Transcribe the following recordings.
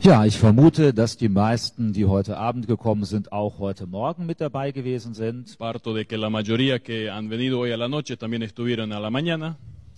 Ja, ich vermute, dass die meisten, die heute Abend gekommen sind, auch heute Morgen mit dabei gewesen sind. Parto de que la mayoría que han venido hoy a la noche también estuvieron a la mañana.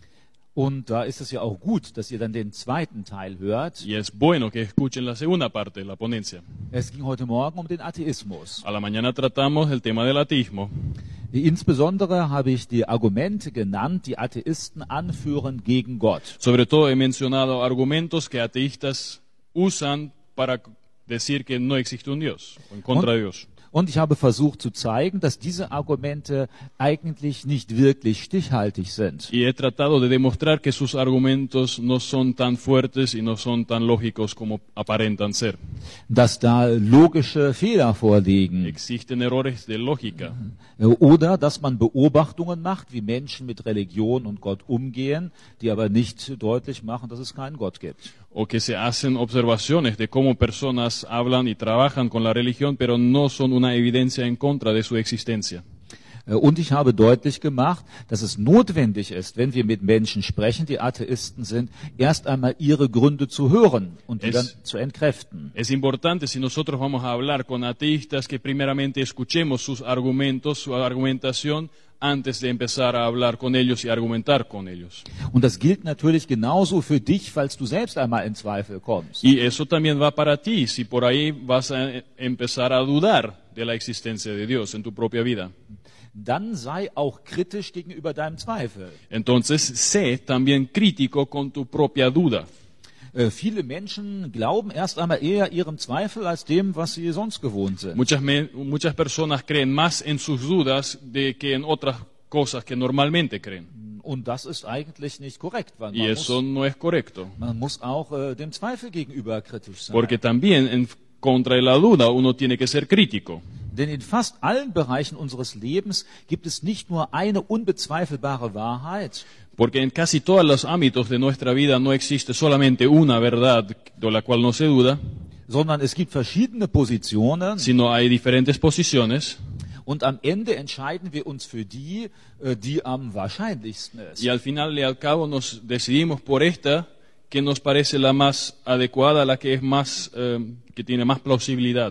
Und da ist es ja auch gut, dass ihr dann den zweiten Teil hört. Y es bueno que escuchen la segunda parte de la ponencia. Es ging heute Morgen um den Atheismus. A la mañana tratamos el tema del ateísmo. Insbesondere habe ich die Argumente genannt, die Atheisten anführen gegen Gott. Sobre todo he mencionado argumentos que ateístas usan para decir que no existe un Dios, o en contra de Dios. Und ich habe versucht zu zeigen, dass diese Argumente eigentlich nicht wirklich stichhaltig sind. Y he tratado de demostrar que sus argumentos no son tan fuertes y no son tan lógicos como aparentan ser. Dass da logische Fehler vorliegen. Existen errores de lógica. Oder dass man Beobachtungen macht, wie Menschen mit Religion und Gott umgehen, die aber nicht deutlich machen, dass es keinen Gott gibt. O que se hacen observaciones de cómo personas hablan y trabajan con la religión, pero no son una evidencia en contra de su existencia. Und ich habe deutlich gemacht, dass es notwendig ist, wenn wir mit Menschen sprechen, die Atheisten sind, erst einmal ihre Gründe zu hören und die dann zu entkräften. Es importante, si nosotros vamos a hablar con ateístas, que primeramente escuchemos sus argumentos, su argumentación, antes de empezar a hablar con ellos y argumentar con ellos. Und das gilt natürlich genauso für dich, falls du selbst einmal in Zweifel kommst. Y eso también va para ti, si por ahí vas a empezar a dudar de la existencia de Dios en tu propia vida. Dann sei auch kritisch gegenüber deinem Zweifel. Entonces, sé también crítico con tu propia duda. Viele Menschen glauben erst einmal eher ihrem Zweifel als dem, was sie sonst gewohnt sind. Muchas personas creen más en sus dudas que en otras cosas que normalmente creen. Und das ist eigentlich nicht korrekt, weil Y eso no es correcto. man muss auch dem Zweifel gegenüber kritisch sein. Porque también en contra de la duda uno tiene que ser crítico. Denn in fast allen Bereichen unseres Lebens gibt es nicht nur eine unbezweifelbare Wahrheit, Porque en casi todos los ámbitos de nuestra vida no existe solamente una verdad de la cual no se duda, sondern es gibt verschiedene Positionen. sino hay diferentes posiciones. Und am Ende entscheiden wir uns für die, die am wahrscheinlichsten ist. Y al final y al cabo nos decidimos por esta que nos parece la más adecuada, la que es más, que tiene más plausibilidad.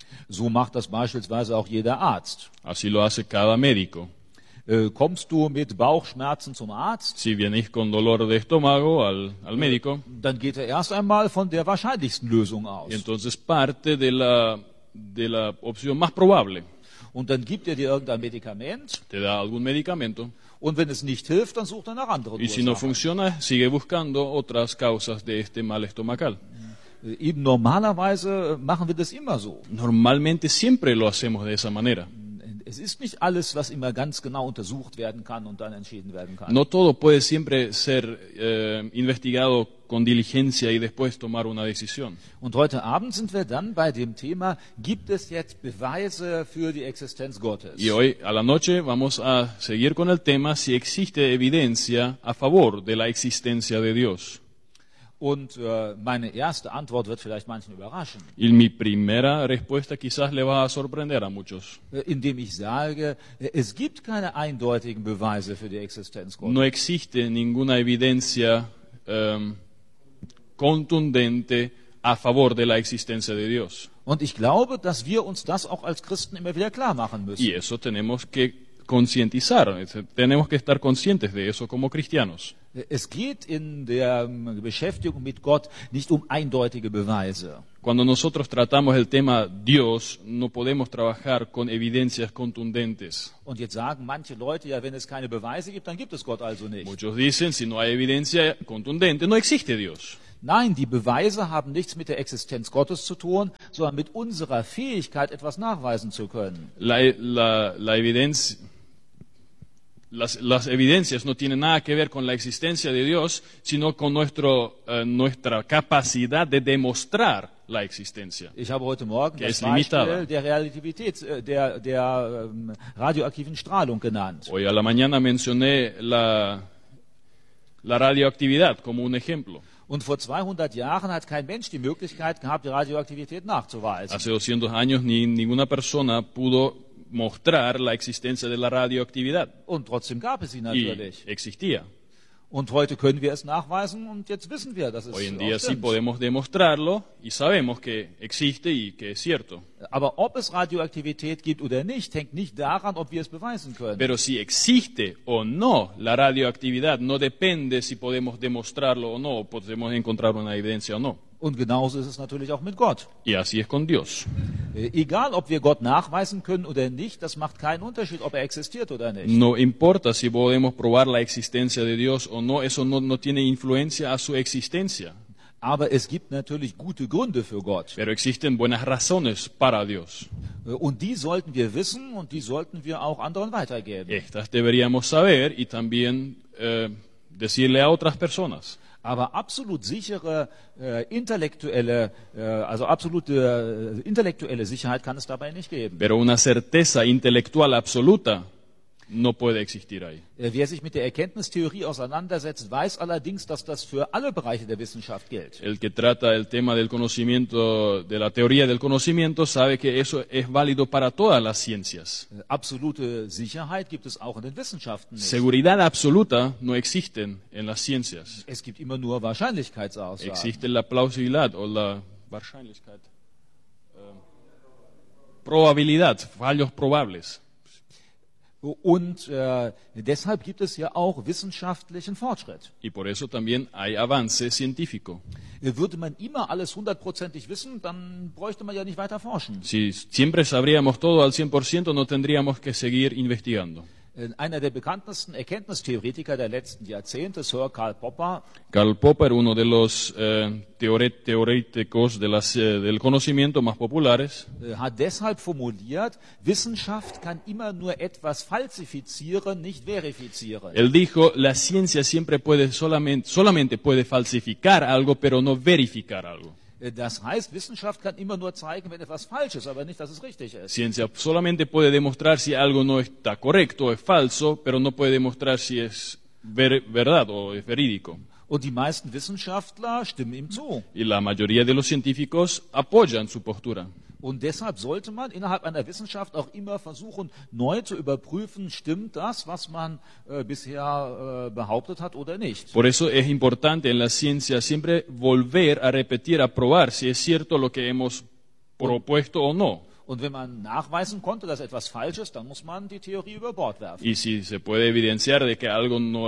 So macht das beispielsweise auch jeder Arzt. Así lo hace cada médico. Kommst du mit Bauchschmerzen zum Arzt, Si vienes con dolor de estómago al médico, dann geht er erst einmal von der wahrscheinlichsten Lösung aus. y entonces parte de la opción más probable. Und dann gibt er dir irgendein Medikament. Te da algún medicamento, Und wenn es nicht hilft, dann sucht er nach anderen y si no Ursachen. funciona, sigue buscando otras causas de este mal estomacal. Eben normalerweise machen wir das immer so. Normalmente siempre lo hacemos de esa manera. Es ist nicht alles, was immer ganz genau untersucht werden kann und dann entschieden werden kann. No todo puede siempre ser investigado con diligencia y después tomar una decisión. Und heute Abend sind wir dann bei dem Thema, gibt es jetzt Beweise für die Existenz Gottes? Y hoy a la noche vamos a seguir con el tema si existe evidencia a favor de la existencia de Dios. Und meine erste Antwort wird vielleicht manchen überraschen, Y mi primera respuesta quizás le va a sorprender a muchos. indem ich sage, es gibt keine eindeutigen Beweise für die Existenz Gottes. No existe ninguna evidencia contundente a favor de la existencia de Dios. Und ich glaube, dass wir uns das auch als Christen immer wieder klar machen müssen. Y eso tenemos que concientizar, tenemos que estar conscientes de eso como cristianos. Es geht in der Beschäftigung mit Gott nicht um eindeutige Beweise. Cuando nosotros tratamos el tema Dios, no podemos trabajar con evidencias contundentes. Und jetzt sagen manche Leute, ja, wenn es keine Beweise gibt, dann gibt es Gott also nicht. Muchos dicen, si no hay evidencia contundente, no existe Dios. Nein, die Beweise haben nichts mit der Existenz Gottes zu tun, sondern mit unserer Fähigkeit, etwas nachweisen zu können. Las evidencias no tienen nada que ver con la existencia de Dios, sino con nuestra capacidad de demostrar la existencia. Ich habe heute Morgen Que das es limitada. Beispiel der Relativität, der radioaktiven Strahlung genannt. Hoy a la mañana mencioné la radioactividad como un ejemplo. Und vor 200 Jahren hat kein Mensch die Möglichkeit gehabt, die Radioaktivität nachzuweisen. Hace 200 años ninguna persona pudo mostrar la existencia de la radioactividad. Und trotzdem gab es sie Y natürlich. existía. Und heute können wir es nachweisen und jetzt wissen wir, dass es Hoy en auch día sí stimmt. podemos demostrarlo y sabemos que existe y que es cierto. Aber ob es Radioaktivität gibt oder nicht, hängt nicht daran, ob wir es beweisen können. Pero si existe o no la radioactividad no depende si podemos demostrarlo o no, podemos encontrar una evidencia o no. Und genauso ist es natürlich auch mit Gott. Y así es con Dios. Egal, ob wir Gott nachweisen können oder nicht, das macht keinen Unterschied, ob er existiert oder nicht. No importa si podemos probar la existencia de Dios o no, eso no tiene influencia a su existencia. Aber es gibt natürlich gute Gründe für Gott. Pero existen buenas razones para Dios. Und die sollten wir wissen und die sollten wir auch anderen weitergeben. Estas deberíamos saber y también decirle a otras personas. Aber absolut sichere intellektuelle Sicherheit kann es dabei nicht geben. Pero una certeza intelectual absoluta no puede existir ahí. Wer sich mit der Erkenntnistheorie auseinandersetzt, weiß allerdings, dass das für alle Bereiche der Wissenschaft gilt. El que trata el tema del conocimiento, de la teoría del conocimiento, sabe que eso es válido para todas las ciencias. Absolute Sicherheit gibt es auch in den Wissenschaften nicht. Seguridad absoluta no existen en las ciencias. Es gibt immer nur Wahrscheinlichkeitsaussagen. Existe la plausibilidad o la Wahrscheinlichkeit, probabilidad, fallos probables. Und deshalb gibt es ja auch wissenschaftlichen Fortschritt. Y por eso también hay avance científico. Würde man immer alles 100%ig wissen, dann bräuchte man ja nicht weiter forschen. Si siempre sabríamos todo al 100%, no tendríamos que seguir investigando. Einer der bekanntesten Erkenntnistheoretiker der letzten Jahrzehnte, Sir Karl Popper, Karl Popper, uno de los teóricos del conocimiento más populares, hat deshalb formuliert, Wissenschaft kann immer nur etwas falsifizieren, nicht verifizieren. él dijo, la ciencia siempre puede solamente puede falsificar algo, pero no verificar algo. Das heißt, Wissenschaft kann immer nur zeigen, wenn etwas falsch ist, aber nicht, dass es richtig ist. Ciencia solamente puede demostrar si algo no está correcto o es falso, pero no puede demostrar si es verdad o es verídico. Und die meisten Wissenschaftler stimmen ihm zu. Y la mayoría de los científicos apoyan su postura. Und deshalb sollte man innerhalb einer Wissenschaft auch immer versuchen, neu zu überprüfen, stimmt das, was man bisher behauptet hat oder nicht. Por eso es importante en la ciencia siempre volver a repetir, a probar si es cierto lo que hemos propuesto o no. Und wenn man nachweisen konnte, dass etwas falsch ist, dann muss man die Theorie über Bord werfen. Y si se puede evidenciar de que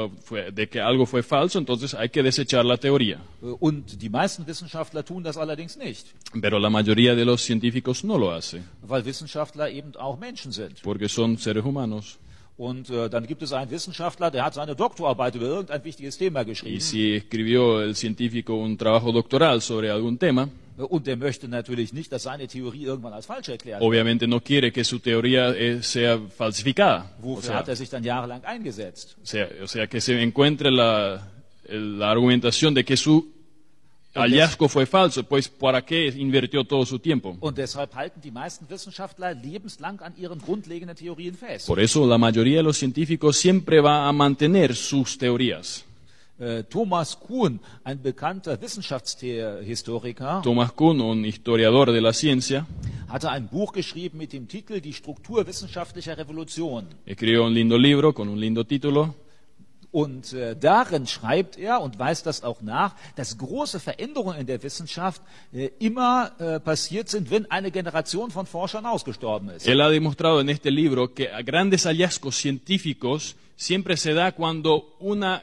algo fue falso, entonces hay que desechar la teoría. Und die meisten Wissenschaftler tun das allerdings nicht, Pero la mayoría de los científicos no lo hace, weil Wissenschaftler eben auch Menschen sind. porque son seres humanos. Und dann gibt es einen Wissenschaftler, der hat seine Doktorarbeit über irgendein wichtiges Thema Y geschrieben. si escribió el científico un trabajo doctoral sobre algún tema, Und der möchte natürlich nicht, dass seine Theorie irgendwann als falsch erklärt wird. obviamente no quiere que su teoría sea falsificada. Wofür hat er sich dann jahrelang eingesetzt? O sea, que se encuentre la argumentación de que su hallazgo fue falso, pues ¿para qué invirtió todo su tiempo? Und deshalb halten die meisten Wissenschaftler lebenslang an ihren grundlegenden Theorien fest. Por eso la mayoría de los científicos siempre va a mantener sus teorías. Thomas Kuhn, ein bekannter Wissenschaftshistoriker, Thomas Kuhn, un historiador de la ciencia, hatte ein Buch geschrieben mit dem Titel Die Struktur wissenschaftlicher Revolution. escribió un lindo libro con un lindo título. Und darin schreibt er und weist das auch nach, dass große Veränderungen in der Wissenschaft immer passiert sind, wenn eine Generation von Forschern ausgestorben ist. Él ha demostrado en este libro que a grandes hallazgos científicos siempre se da cuando una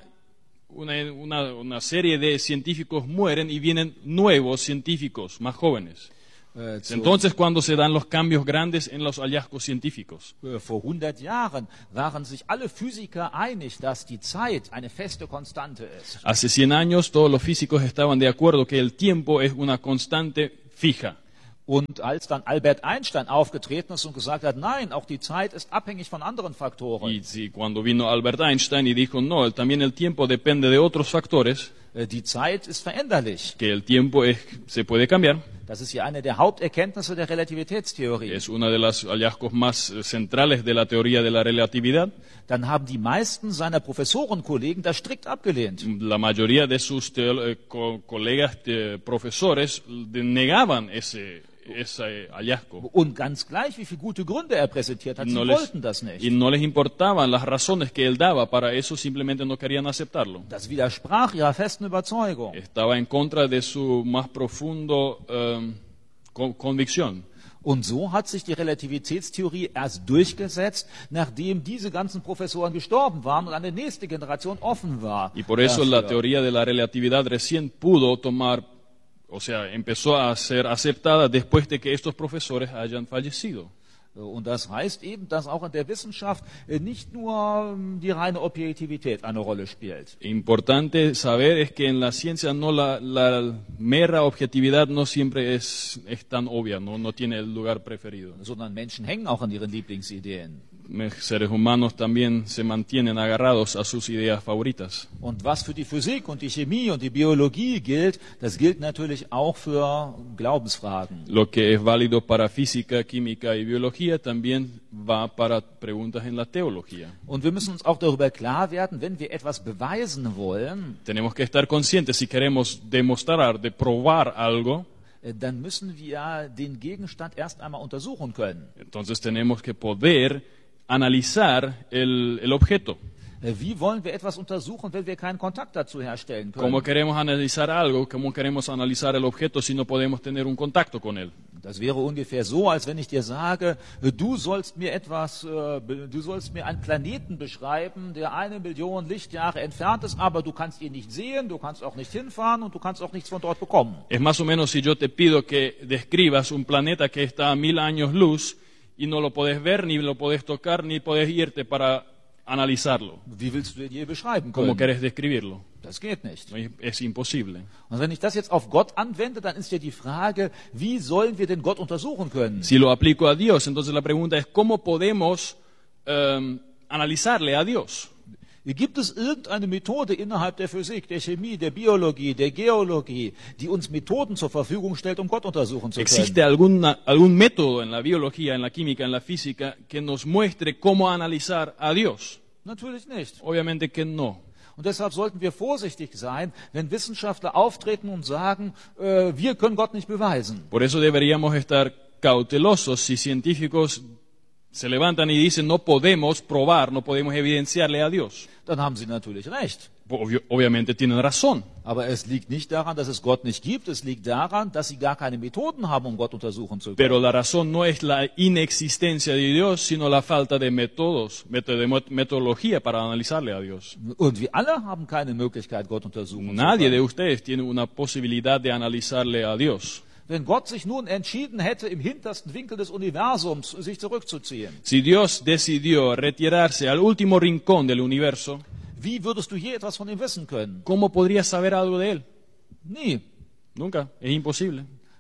serie de científicos mueren y vienen nuevos científicos más jóvenes. Entonces, cuando se dan los cambios grandes en los hallazgos científicos. Vor 100 Jahren waren sich alle Physiker einig, dass die Zeit eine feste Konstante ist. Hace 100 años todos los físicos estaban de acuerdo que el tiempo es una constante fija. Und als dann Albert Einstein aufgetreten ist und gesagt hat, nein, auch die Zeit ist abhängig von anderen Faktoren. Y si cuando vino Albert Einstein y dijo, no, también el tiempo depende de otros factores, Die Zeit ist veränderlich. que el tiempo se puede cambiar, Das ist ja eine der Haupterkenntnisse der Relativitätstheorie. es uno de los hallazgos más centrales de la teoría de la relatividad. Dann haben die meisten seiner Professorenkollegen das strikt abgelehnt. La mayoría de sus colegas profesores negaban ese hallazgo. Und ganz gleich, wie viele gute Gründe er präsentiert hat, sie wollten das Y nicht. no les importaban las razones que él daba para eso, simplemente no querían aceptarlo. Das widersprach ihrer festen Überzeugung. Estaba en contra de su más profundo convicción. Und so hat sich die Relativitätstheorie erst durchgesetzt, nachdem diese ganzen Professoren gestorben waren und eine nächste Generation offen war. Y por eso la dafür. teoría de la relatividad recién pudo tomar, o sea, empezó a ser aceptada después de que estos profesores hayan fallecido. Und das heißt eben, dass auch in der Wissenschaft nicht nur die reine Objektivität eine Rolle spielt. Importante saber es que en la ciencia no la mera objetividad no siempre es tan obvia, no tiene el lugar preferido. Sondern Menschen hängen auch an ihren Lieblingsideen. Seres humanos también se mantienen agarrados a sus ideas favoritas. Und was für die Physik und die Chemie und die Biologie gilt, das gilt natürlich auch für Glaubensfragen. Lo que es válido para física, química y biología también va para preguntas en la teología. Und wir müssen uns auch darüber klar werden, wenn wir etwas beweisen wollen, Tenemos que estar conscientes si queremos demostrar, de probar algo, dann müssen wir den Gegenstand erst einmal untersuchen können. entonces tenemos que poder analizar el objeto. Wie wollen wir etwas untersuchen, wenn wir keinen Kontakt dazu herstellen können? ¿Cómo queremos analizar algo? ¿Cómo queremos analizar el objeto si no podemos tener un contacto con él? Das wäre ungefähr so, als wenn ich dir sage, du sollst mir einen Planeten beschreiben, der 1 Million Lichtjahre entfernt ist, aber du kannst ihn nicht sehen, du kannst auch nicht hinfahren und du kannst auch nichts von dort bekommen. Es más o menos si yo te pido que describas un planeta que está a 1000 años luz y no lo podés ver, ni lo podés tocar, ni podés irte para analizarlo. Wie willst du den je beschreiben ¿Cómo können? querés describirlo? Das geht nicht. Es imposible. Und wenn ich das jetzt auf Gott anwende, dann ist ja die Frage, wie sollen wir denn Gott untersuchen können? Si lo aplico a Dios, entonces la pregunta es ¿cómo podemos analizarle a Dios? Gibt es irgendeine Methode innerhalb der Physik, der Chemie, der Biologie, der Geologie, die uns Methoden zur Verfügung stellt, um Gott untersuchen zu können? ¿Existe algún método en la biología, en la química, en la física que nos muestre cómo analizar a Dios? Natürlich nicht. Obviamente que no. Und deshalb sollten wir vorsichtig sein, wenn Wissenschaftler auftreten und sagen, wir können Gott nicht beweisen. Por eso deberíamos estar cautelosos si científicos se levantan y dicen no podemos probar, no podemos evidenciarle a Dios. Dann haben sie natürlich recht. Obviamente tienen razón. Aber es liegt nicht daran, dass es Gott nicht gibt, es liegt daran, dass sie gar keine Methoden haben, um Gott untersuchen zu können. Pero la razón no es la inexistencia de Dios, sino la falta de metodología para analizarle a Dios. Und wir alle haben keine Möglichkeit, Gott untersuchen zu Nadie de können. ustedes tiene una posibilidad de analizarle a Dios. Wenn Gott sich nun entschieden hätte, im hintersten Winkel des Universums sich zurückzuziehen, Si Dios decidió retirarse al último rincón del universo, wie würdest du je etwas von ihm wissen können? ¿cómo podrías saber algo de él? Nie. Nunca, es imposible.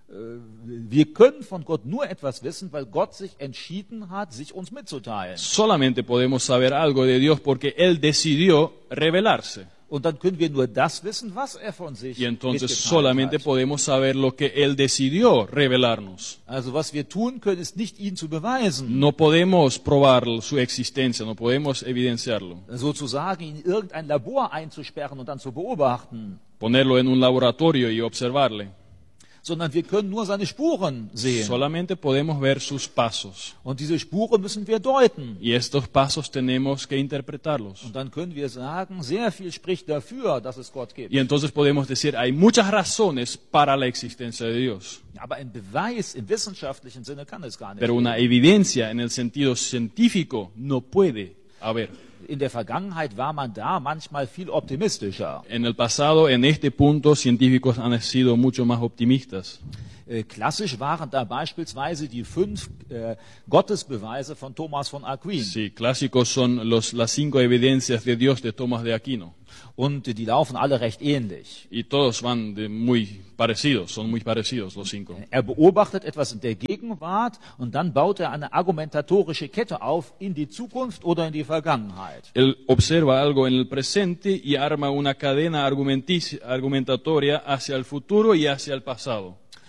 Wir können von Gott nur etwas wissen, weil Gott sich entschieden hat, sich uns mitzuteilen. Solamente podemos saber algo de Dios porque Él decidió revelarse. Und dann können wir nur das wissen, was er von sich Y entonces mitgeteilt solamente hat. podemos saber lo que Él decidió revelarnos. Also was wir tun können, ist nicht ihn zu beweisen, No podemos probar su existencia, no podemos evidenciarlo. sozusagen ihn in irgendein Labor einzusperren und dann zu beobachten, Ponerlo en un laboratorio y observarle. sondern wir können nur seine Spuren sehen. Solamente podemos ver sus pasos. Und diese Spuren müssen wir deuten. Y estos pasos tenemos que interpretarlos. Und dann können wir sagen, sehr viel spricht dafür, dass es Gott gibt. Y entonces podemos decir, hay muchas razones para la existencia de Dios. Aber ein Beweis im wissenschaftlichen Sinne kann es gar nicht Pero una geben. evidencia en el sentido científico no puede haber. In der Vergangenheit war man da manchmal viel optimistischer. En el pasado, en este punto, científicos han sido mucho más optimistas. Klassisch waren da beispielsweise die 5 Gottesbeweise von Thomas von Aquin. Sí, clásicos son las 5 evidencias de Dios de Tomás de Aquino. Und die laufen alle recht ähnlich. Y todos van muy parecidos, son muy parecidos los 5. Er beobachtet etwas in der Gegenwart und dann baut er eine argumentatorische Kette auf in die Zukunft oder in die Vergangenheit. Él observa algo en el presente y arma una cadena argumentatoria hacia el futuro y hacia el pasado.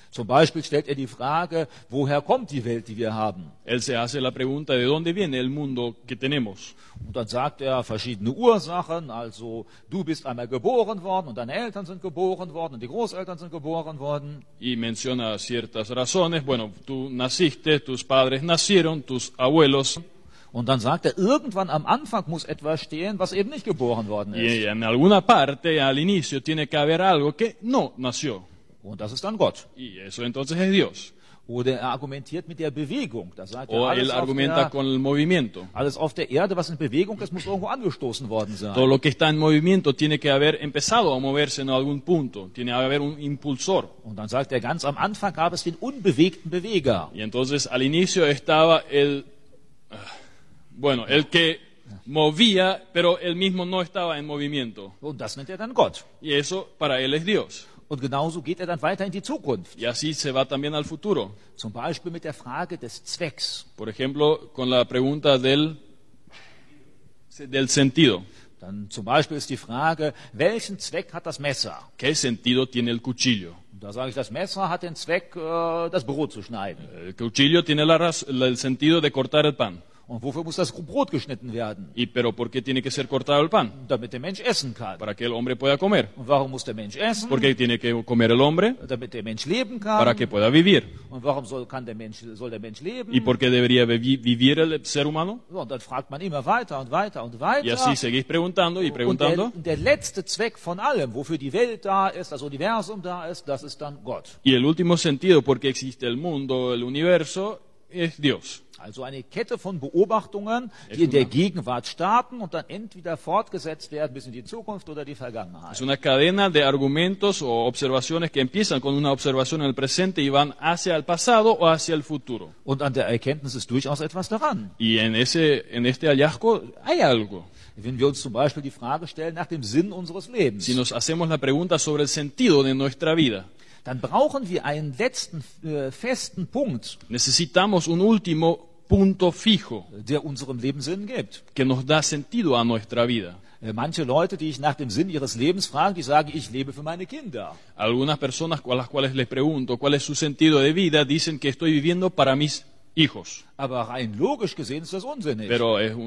Zum Beispiel stellt er die Frage, woher kommt die Welt, die wir haben? Él se hace la pregunta de dónde viene el mundo que tenemos. Und dann sagt er verschiedene Ursachen, also du bist einmal geboren worden und deine Eltern sind geboren worden und die Großeltern sind geboren worden. Y menciona ciertas razones. Bueno, tú naciste, tus padres nacieron, tus abuelos. Und dann sagt er, irgendwann am Anfang muss etwas stehen, was eben nicht geboren worden ist. Y en alguna parte, al inicio, tiene que haber algo que no nació. Und das ist dann Gott. Y eso entonces es Dios. Oder er argumentiert mit der Bewegung. Da sagt er, O él argumenta con el movimiento. alles auf der Erde, was in Bewegung ist, muss irgendwo angestoßen worden sein. Todo lo que está en movimiento tiene que haber empezado a moverse en algún punto. Tiene que haber un impulsor. Und dann sagt er, ganz am Anfang gab es den unbewegten Beweger. Y entonces al inicio estaba el que movía, pero él mismo no estaba en movimiento. Und das nennt er dann Gott. Y eso para él es Dios. Und genauso geht er dann weiter in die Zukunft. Y así se va también al futuro. Zum Beispiel mit der Frage des Zwecks. Por ejemplo, con la pregunta del sentido. Dann zum Beispiel ist die Frage, welchen Zweck hat das Messer? ¿Qué sentido tiene el cuchillo? Und da sage ich, das Messer hat den Zweck, das Brot zu schneiden. El cuchillo tiene el sentido de cortar el pan. Und wofür muss das Brot geschnitten werden? Pero ¿por qué tiene que ser cortado el pan? Damit der Mensch essen kann. Para que el hombre pueda comer. Und warum muss der Mensch essen? ¿Por qué tiene que comer el hombre? Damit der Mensch leben kann. Para que pueda vivir. Und warum soll der Mensch leben? ¿Y por qué debería vivir el ser humano? So, und dann fragt man immer weiter und weiter und weiter. Y así seguís preguntando y preguntando. Und der letzte Zweck von allem, wofür die Welt da ist, das Universum da ist, das ist dann Gott. Y el último sentido, porque existe el mundo, el universo, es Dios. Also eine Kette von Beobachtungen, die in der Gegenwart starten und dann entweder fortgesetzt werden bis in die Zukunft oder die Vergangenheit. Es una cadena de argumentos o observaciones que empiezan con una observación en el presente y van hacia el pasado o hacia el futuro. Und an der Erkenntnis ist durchaus etwas daran. Y en este hallazgo hay algo. Wenn wir uns zum Beispiel die Frage stellen nach dem Sinn unseres Lebens, Si nos hacemos la pregunta sobre el sentido de nuestra vida, dann brauchen wir einen letzten festen Punkt, necesitamos un último punto fijo der unserem Leben Sinn gibt. que nos da sentido a nuestra vida. Manche Leute, die ich nach dem Sinn ihres Lebens frage, die sagen, ich lebe für meine Kinder. Algunas personas a las cuales les pregunto cuál es su sentido de vida dicen que estoy viviendo para mis hijos. Aber rein logisch gesehen ist das unsinnig. Pero es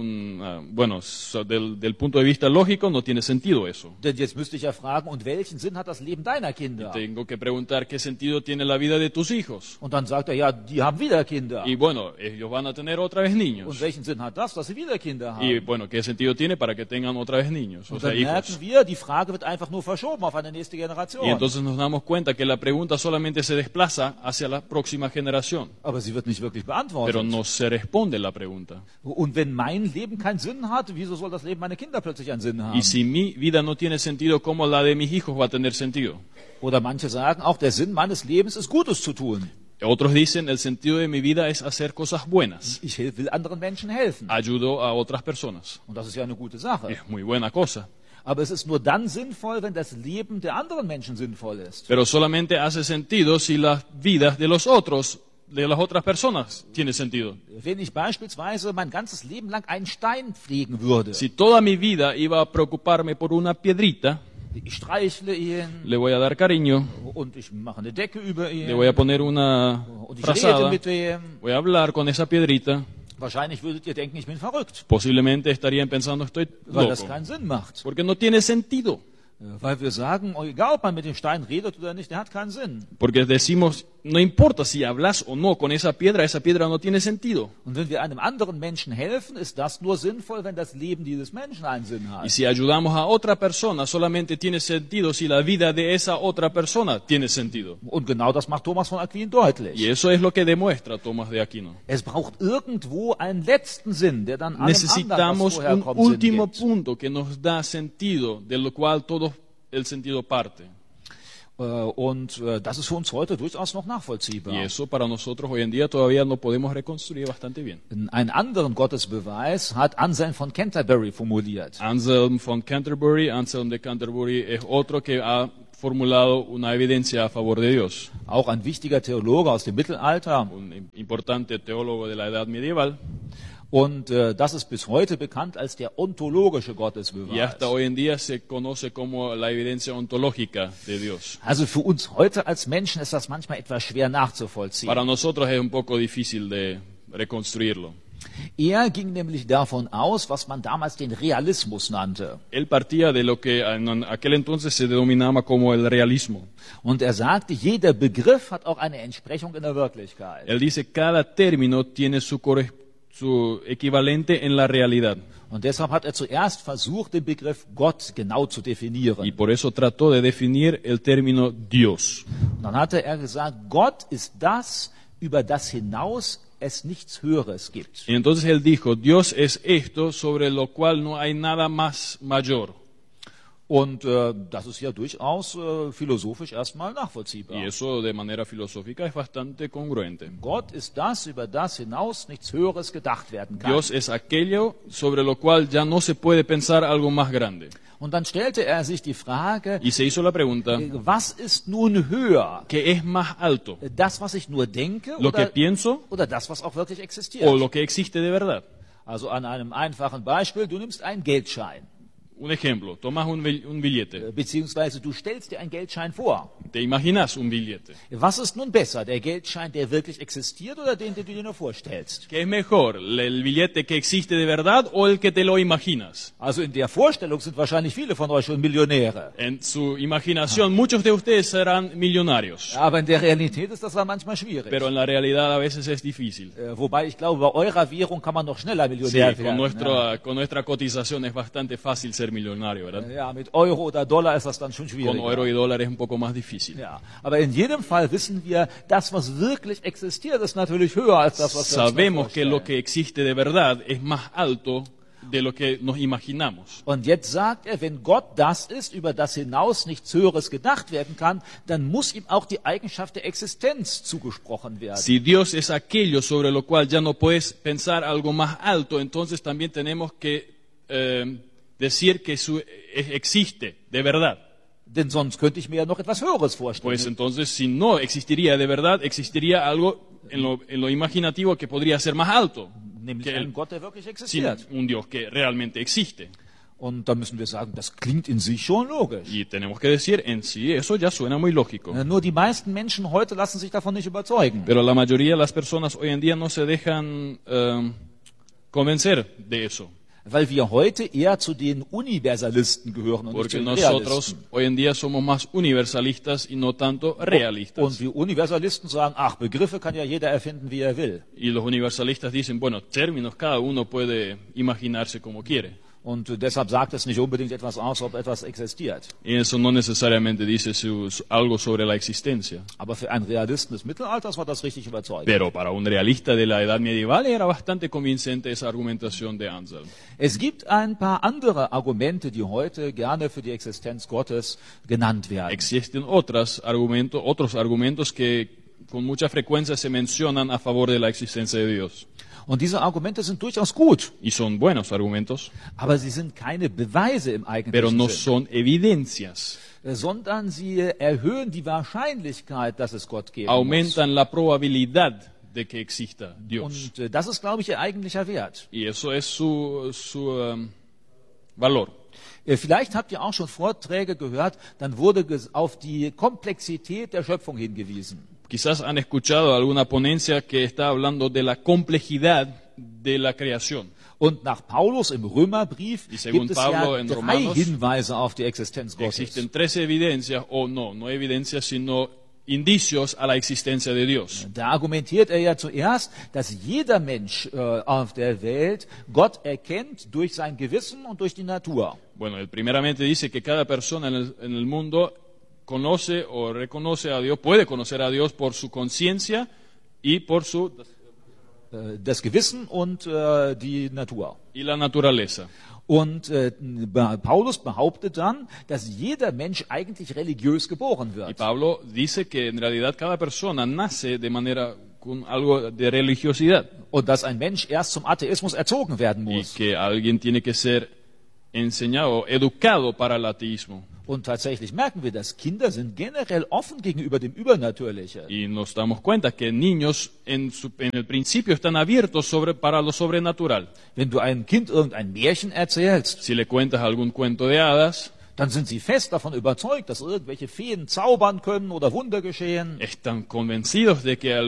del punto de vista lógico no tiene sentido eso. Denn jetzt müsste ich ja fragen, und welchen Sinn hat das Leben deiner Kinder? Tengo que preguntar qué sentido tiene la vida de tus hijos. Und dann sagt er, ja, die haben wieder Kinder. Y bueno, ellos van a tener otra vez niños. Und welchen Sinn hat das, dass sie wieder Kinder haben? Y bueno, ¿qué sentido tiene para que tengan otra vez niños? O Und sea, dann merken hijos. wir, die Frage wird einfach nur verschoben auf eine nächste Generation. Y entonces nos damos cuenta que la pregunta solamente se desplaza hacia la próxima generación. Aber sie wird nicht wirklich Pero beantwortet. no se responde la pregunta. Und wenn mein Leben keinen Sinn hat, wieso soll das Leben meiner Kinder plötzlich einen Sinn haben? Y si mi vida no tiene sentido, ¿cómo la de mis hijos va a tener sentido? Oder manche sagen, auch der Sinn meines Lebens ist Gutes zu tun. Otros dicen, el sentido de mi vida es hacer cosas buenas. Ich will anderen Menschen helfen. Ayudo a otras personas. Und das ist ja eine gute Sache. Es muy buena cosa. Aber es ist nur dann sinnvoll, wenn das Leben der anderen Menschen sinnvoll ist. Pero solamente hace sentido si las vidas de los otros, de las otras personas, tiene sentido. Wenn ich beispielsweise mein ganzes Leben lang einen Stein pflegen würde, Si toda mi vida iba a preocuparme por una piedrita, ich streichle ihn le voy a dar cariño, und ich mache eine Decke über le voy ihn a poner una und ich rede frazada, mit ihm, voy a hablar con esa piedrita, wahrscheinlich würdet ihr denken, ich bin verrückt, posiblemente estarían pensando estoy weil das loco, keinen Sinn macht. porque no tiene sentido. Weil wir sagen, egal ob man mit dem Stein redet oder nicht, der hat keinen Sinn. Porque decimos, no importa si hablas o no con esa piedra no tiene sentido. Und wenn wir einem anderen Menschen helfen, ist das nur sinnvoll, wenn das Leben dieses Menschen einen Sinn Y hat. si ayudamos a otra persona, solamente tiene sentido si la vida de esa otra persona tiene sentido. Und genau das macht Thomas von Aquin deutlich. Y eso es lo que demuestra Tomás de Aquino. Es braucht irgendwo einen letzten Sinn, der dann allem anderen, was Necesitamos vorher un kommt, Sinn último gibt. punto que nos da sentido, de lo cual todo el sentido parte. Und das ist für uns heute durchaus noch Y nachvollziehbar. eso para nosotros hoy en día todavía lo podemos reconstruir bastante bien. Einen anderen Gottesbeweis hat Anselm von Canterbury formuliert. Anselm de Canterbury es otro que ha formulado una evidencia a favor de Dios. Auch ein wichtiger Theologe aus dem Mittelalter. Un importante teólogo de la edad medieval. Und das ist bis heute bekannt als der ontologische Y Gottesbeweis. hasta hoy en día se conoce como la evidencia ontológica de Dios. Also für uns heute als Menschen ist das manchmal etwas schwer nachzuvollziehen. Para nosotros es un poco difícil de reconstruirlo. Er ging nämlich davon aus, was man damals den Realismus nannte. Él partía de lo que en aquel entonces se denominaba como el realismo. Und er sagte, jeder Begriff hat auch eine Entsprechung in der Wirklichkeit. Él dice, cada término tiene su equivalente en la realidad. Und deshalb hat er zuerst versucht, den Begriff Gott genau zu Y definieren. por eso trató de definir el término Dios. Und dann hatte er gesagt, Gott ist das, über das hinaus es nichts Höheres gibt. Y entonces él dijo, Dios es esto sobre lo cual no hay nada más mayor. Und das ist ja durchaus philosophisch erstmal nachvollziehbar. Y eso de manera filosófica es bastante congruente. Gott ist das, über das hinaus nichts Höheres gedacht werden kann. Dios es aquello sobre lo cual ya no se puede pensar algo más grande. Und dann stellte er sich die Frage, Y se hizo la pregunta, was ist nun höher? ¿qué es más alto? Das, was ich nur denke ¿Lo que oder, pienso oder das, was auch wirklich existiert? o lo que existe de verdad? Also an einem einfachen Beispiel, du nimmst einen Geldschein, Un ejemplo, tomas un billete, beziehungsweise du stellst dir einen Geldschein vor. te imaginas un billete. Was ist nun besser, der Geldschein, der wirklich existiert oder den du dir nur vorstellst? ¿Qué es mejor, el billete que existe de verdad o el que te lo imaginas? Also in der Vorstellung sind wahrscheinlich viele von euch schon Millionäre. En su imaginación, muchos de ustedes serán millonarios, Aber in der Realität ist das dann manchmal schwierig. pero en la realidad a veces es difícil. Wobei ich glaube, bei eurer Währung kann man noch schneller Sí, Millionär werden. con nuestra cotización es bastante fácil ser millonario, ¿verdad? Ja, mit Euro oder Dollar ist das dann schon Con schwierig. euro y dólar es un poco más difícil. Ja, aber in jedem Fall wissen wir, das, was wirklich existiert, ist natürlich höher als das, was wir uns Sabemos que vorstellen. lo que existe de verdad es más alto de lo que nos imaginamos. Und jetzt sagt er, wenn Gott das ist, über das hinaus nichts Höheres gedacht werden kann, dann muss ihm auch die Eigenschaft der Existenz zugesprochen werden. Si Dios es aquello sobre lo cual ya no puedes pensar algo más alto, entonces también tenemos que decir que existe de verdad. Denn sonst könnte ich mir ja noch etwas Höheres vorstellen. Pues entonces, si no existiría de verdad, existiría algo en lo imaginativo que podría ser más alto. Nämlich que einen Gott, der wirklich sin existiert. un Dios que realmente existe. Und da müssen wir sagen, das klingt in sich schon logisch. Y tenemos que decir, en sí, eso ya suena muy lógico. Nur die meisten Menschen heute lassen sich davon nicht überzeugen. Pero la mayoría de las personas hoy en día no se dejan convencer de eso. Weil wir heute eher zu den Universalisten gehören und nicht zu Porque den nosotros Realisten. hoy en día somos más universalistas y no tanto Und realistas. wir Universalisten sagen, ach, Begriffe kann ja jeder erfinden, wie er will. Y los universalistas dicen, bueno, términos cada uno puede imaginarse como quiere. Und deshalb sagt es nicht unbedingt etwas aus, ob etwas existiert. Y eso no necesariamente dice algo sobre la existencia. Aber für einen Realisten des Mittelalters war das richtig überzeugend. Pero para un realista de la edad medieval era bastante convincente esa argumentación de Anselm. Es gibt ein paar andere Argumente, die heute gerne für die Existenz Gottes genannt werden. Existen otros argumentos que con mucha frecuencia se mencionan a favor de la existencia de Dios. Und diese Argumente sind durchaus gut, Y son buenos argumentos, aber sie sind keine Beweise im pero eigentlichen no Sinn, son evidencias. sondern sie erhöhen die Wahrscheinlichkeit, dass es Gott geben muss. Aumentan la probabilidad de que exista Dios. Und das ist, glaube ich, ihr eigentlicher Wert. Y eso es su valor. Vielleicht habt ihr auch schon Vorträge gehört, dann wurde auf die Komplexität der Schöpfung hingewiesen. Quizás han escuchado alguna ponencia que está hablando de la complejidad de la creación. Und nach Paulus im Römerbrief Y según gibt es Pablo ja en 3 Romanos, Hinweise auf die Existenz Gottes. Existen 3 evidencias, o no evidencias, sino indicios a la existencia de Dios. Da argumentiert er ja zuerst, dass jeder Mensch auf der Welt Gott erkennt durch sein Gewissen und durch die Natur. Bueno, él primeramente dice que cada persona en el mundo conoce o reconoce a Dios, puede conocer a Dios por su conciencia y por Das Gewissen und die Natur. y la naturaleza. Und Paulus behauptet dann, dass jeder Mensch eigentlich religiös geboren Y wird. Pablo dice que en realidad cada persona nace de manera con algo de religiosidad Und dass ein Mensch erst zum Atheismus erzogen werden y muss. que alguien tiene que ser enseñado, educado para el ateísmo. Und tatsächlich merken wir, dass Kinder sind generell offen gegenüber dem Übernatürlichen. Y nos damos cuenta que niños en el principio están abiertos para lo sobrenatural. Wenn du einem Kind irgendein Märchen erzählst, Si le cuentas algún cuento de hadas, dann sind sie fest davon überzeugt, dass irgendwelche Feen zaubern können oder Wunder geschehen. están convencidos de que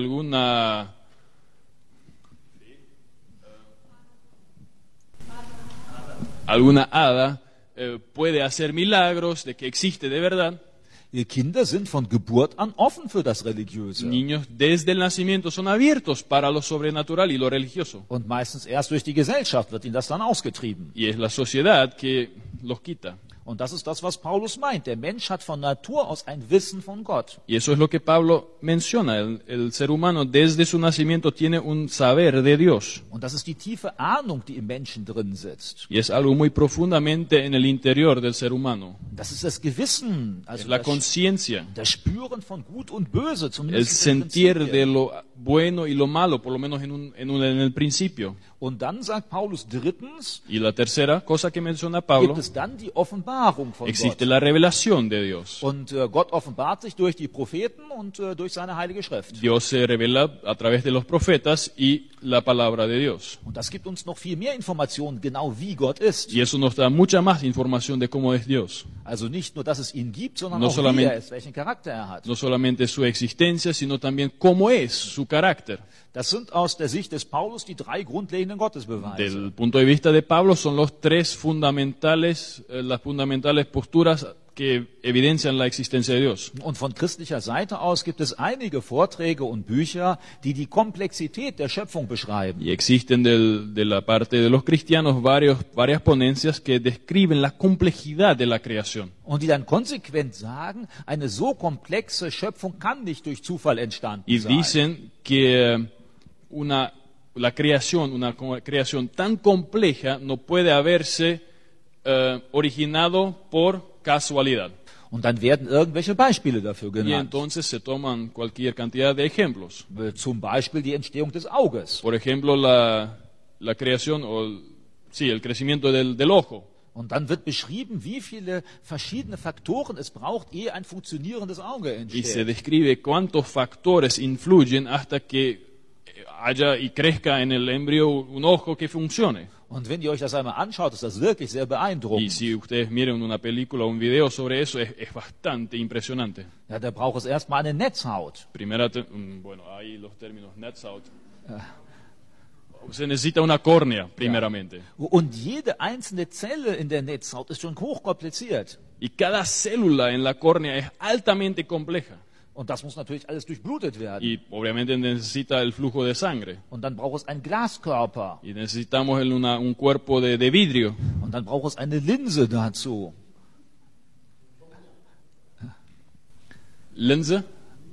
alguna hada puede hacer milagros, de que existe de verdad. Die Kinder sind von Geburt an offen für das Religiöse. Niños desde el nacimiento son abiertos para lo sobrenatural y lo religioso. Und meistens erst durch die Gesellschaft wird ihnen das dann ausgetrieben. Y es la sociedad que los quita. Und das ist das, was Paulus meint. Der Mensch hat von Natur aus ein Wissen von Gott. Y eso es lo que Pablo menciona. El ser humano desde su nacimiento tiene un saber de Dios. Und das ist die tiefe Ahnung, die im Menschen drin sitzt. Y es algo muy profundamente en el interior del ser humano. Das ist das Gewissen, Es also la conciencia, das Spüren von Gut und Böse, el zumindest in den sentir Prinzipien. de lo bueno y lo malo, por lo menos en el principio. Und dann sagt Paulus drittens, Y la tercera cosa que menciona gibt Pablo, es dann die Offenbarung von existe Gott. la revelación de Dios. Und Gott offenbart sich durch die Propheten und durch seine heilige Schrift. Dios se revela a través de los profetas y la palabra de Dios. Und das gibt uns noch viel mehr Informationen, genau wie Gott ist. Y eso nos da mucha más información de cómo es Dios. Also nicht nur, dass es ihn gibt, sondern No auch wie solamente- er ist, welchen Charakter er hat. No solamente su existencia, sino también cómo es su carácter. Das sind aus der Sicht des Paulus die drei grundlegenden Gottesbeweise. Del punto de vista de Pablo son las fundamentales posturas que evidencian la existencia de Dios. Und von christlicher Seite aus gibt es einige Vorträge und Bücher, die die Komplexität der Schöpfung beschreiben. Y existen de la parte de los cristianos varias ponencias que describen la complejidad de la creación. Und die dann konsequent sagen, eine so komplexe Schöpfung kann nicht durch Zufall entstanden Y sein. dicen que una creación tan compleja no puede haberse originado por casualidad. Und dann werden irgendwelche Beispiele dafür Y genannt. entonces se toman cualquier cantidad de ejemplos. Zum Beispiel die Entstehung des Auges. Por ejemplo, la creación, el crecimiento del ojo. Und dann wird beschrieben, wie viele verschiedene Faktoren es braucht, ehe ein funktionierendes Auge Y se entsteht. describe cuántos factores influyen hasta que haya y crezca en el embrión un ojo que funcione. Und wenn ihr euch das einmal anschaut, ist das wirklich sehr beeindruckend. Y si ustedes miren una película o un video sobre eso, es bastante impresionante. Ja, da braucht es erstmal eine Netzhaut. Bueno, ahí los términos Netzhaut. Se necesita una córnea, primeramente. Und jede einzelne Zelle in der Netzhaut ist schon hochkompliziert. Y cada célula en la córnea es altamente compleja. Und das muss natürlich alles durchblutet werden. Y obviamente necesita el flujo de sangre. Und dann braucht es einen Glaskörper. Y necesitamos un cuerpo de vidrio. Und dann braucht es eine Linse dazu. ¿Linse?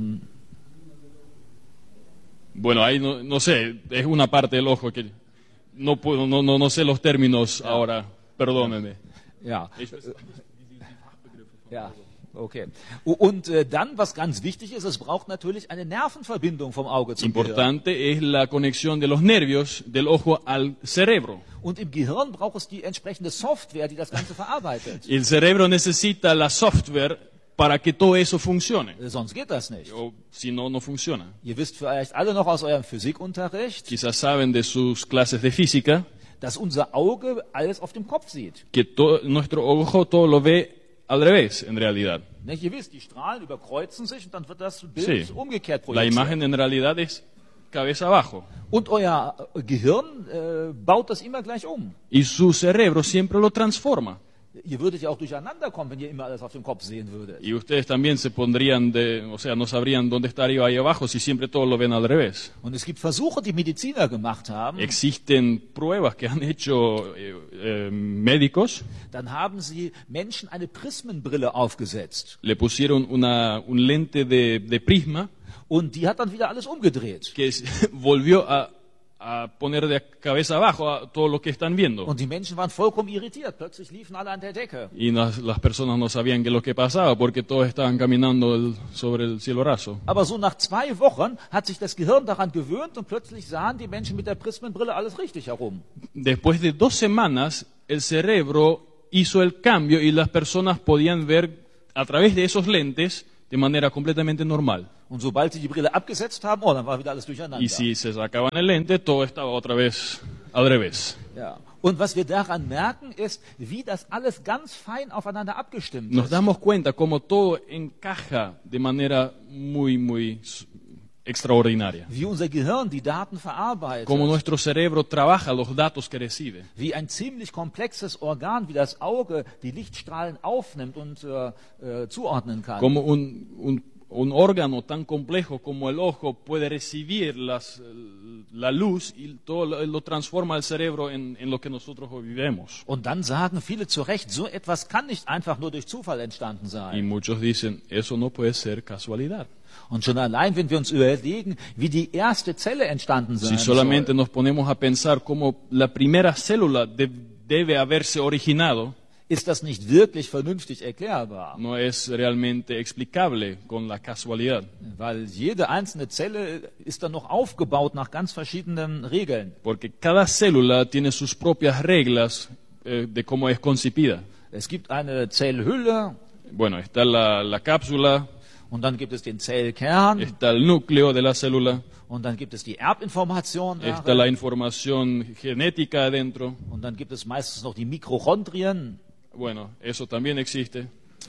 Bueno, ahí no sé, es una parte del ojo que no sé los términos ahora, perdónenme. Ja. Ja, okay. Und dann, was ganz wichtig ist, es braucht natürlich eine Nervenverbindung vom Auge zum Gehirn. Importante es la conexión de los nervios del ojo al cerebro. Und im Gehirn braucht es die entsprechende Software, die das Ganze verarbeitet. El cerebro necesita la software para que todo eso funcione. Sonst geht das nicht. O si no, no funciona. Ihr wisst vielleicht alle noch aus eurem Physikunterricht, Quizás saben de sus clases de física dass unser Auge alles auf dem Kopf sieht. que nuestro ojo todo lo ve al revés, en realidad. Nicht? Ihr wisst, die Strahlen überkreuzen sich und dann wird das Bild Sí. umgekehrt La projiziert. imagen en realidad es cabeza abajo. Und euer Gehirn baut das immer gleich um. Y su cerebro siempre lo transforma. Ihr würdet ja auch durcheinander kommen, wenn ihr immer alles auf dem Kopf sehen würdet. Y ustedes también se pondrían no sabrían dónde está arriba y abajo si siempre todo lo ven al revés. Und es gibt Versuche, die Mediziner gemacht haben. Existen pruebas que han hecho médicos. Dann haben sie Menschen eine Prismenbrille aufgesetzt. Le pusieron un lente de prisma Und die hat dann wieder alles umgedreht. que volvió a poner de cabeza abajo a todo lo que están viendo. Und die Menschen waren vollkommen irritiert. Plötzlich liefen alle an der Decke. Y las personas no sabían qué es lo que pasaba porque todos estaban caminando sobre el cielo raso. Aber so nach 2 Wochen hat sich das Gehirn daran gewöhnt und plötzlich sahen die Menschen mit der Prismenbrille alles richtig herum. Después de 2 semanas, el cerebro hizo el cambio y las personas podían ver a través de esos lentes de manera completamente normal. Und sobald sie die Brille abgesetzt haben, dann war wieder alles durcheinander. Y si se sacaban el lente, todo estaba otra vez al revés. Ja. Und was wir daran merken, ist, wie das alles ganz fein aufeinander abgestimmt Nos ist. damos cuenta cómo todo encaja de manera muy extraordinaria. Wie unser Gehirn die Daten verarbeitet. Cómo nuestro cerebro trabaja los datos que recibe. Wie ein ziemlich komplexes Organ, wie das Auge die Lichtstrahlen aufnimmt und zuordnen kann. Como un órgano tan complejo como el ojo puede recibir la luz y todo lo transforma el cerebro en lo que nosotros hoy vivimos. Und dann sagen viele zu Recht, so etwas kann nicht einfach nur durch Zufall entstanden Y sein. muchos dicen, eso no puede ser casualidad. Und schon allein, wenn wir uns überlegen, wie die erste Zelle entstanden Si sein solamente soll, nos ponemos a pensar cómo la primera célula debe haberse originado, ist das nicht wirklich vernünftig erklärbar. no es realmente explicable con la casualidad. Weil jede einzelne Zelle ist dann noch aufgebaut nach ganz verschiedenen Regeln. Porque cada célula tiene sus propias reglas de cómo es concebida. Es gibt eine Zellhülle Bueno, está la cápsula, und dann gibt es den Zellkern está el núcleo de la célula, und dann gibt es die Erbinformation está la darin, información genética adentro. und dann gibt es meistens noch die Mitochondrien. Bueno, eso también existe.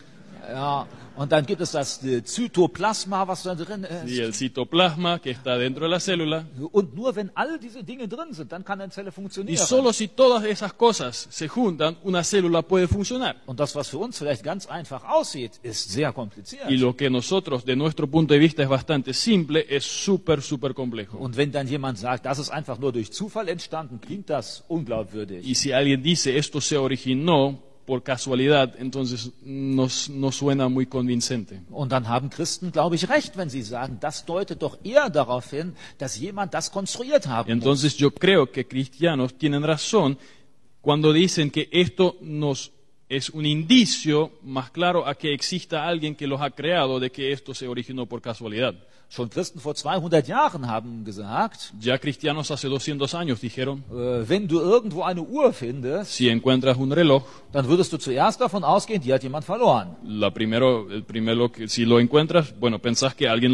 Ja, und dann gibt es das Zytoplasma, was da drin Y ist. el citoplasma que está dentro de la célula. Und nur wenn all diese Dinge drin sind, dann kann eine Zelle Y funktionieren. solo si todas esas cosas se juntan, una célula puede funcionar. Und das, was für uns vielleicht ganz einfach aussieht, ist sehr kompliziert. Y lo que nosotros, de nuestro punto de vista, es bastante simple, es súper complejo. Und wenn dann jemand sagt, das ist einfach nur durch Zufall entstanden, klingt das unglaubwürdig. Y si alguien dice esto se originó por casualidad, entonces no suena muy convincente. Und dann haben Christen, glaube ich, recht, wenn sie sagen, das deutet doch eher darauf hin, dass jemand das konstruiert haben muss. Entonces yo creo que cristianos tienen razón cuando dicen que esto nos es un indicio más claro a que exista alguien que los ha creado de que esto se originó por casualidad. Schon Christen vor 200 Jahren haben gesagt, Ya cristianos hace 200 años dijeron, wenn du irgendwo eine Uhr findest, si encuentras un reloj, dann würdest du zuerst davon ausgehen, die hat jemand verloren. si lo encuentras, bueno, pensás que alguien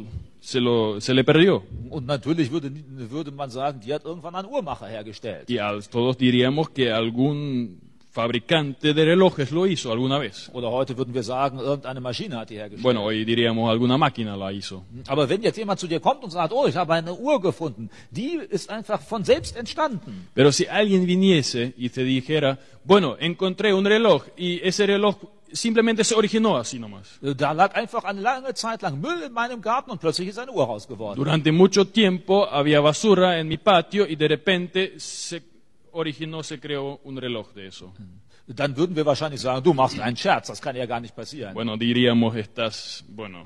se le perdió. Und natürlich würde man sagen, die hat irgendwann ein Uhrmacher hergestellt. Y todos diríamos que algún fabricante de relojes lo hizo alguna vez. Oder heute würden wir sagen, irgendeine Maschine hat die hergestellt. Bueno, hoy diríamos alguna máquina la hizo. Aber wenn jetzt jemand zu dir kommt und sagt, oh, ich habe eine Uhr gefunden, die ist einfach von selbst entstanden. Pero si alguien viniese y te dijera, bueno, encontré un reloj y ese reloj simplemente se originó así nomás. Da lag einfach eine lange Zeit lang Müll in meinem Garten und plötzlich ist eine Uhr raus geworden. Durante mucho tiempo había basura en mi patio y de repente se creó un reloj de eso. Dann würden wir wahrscheinlich sagen, du machst einen Scherz, das kann ja gar nicht passieren. Bueno, diríamos, estás,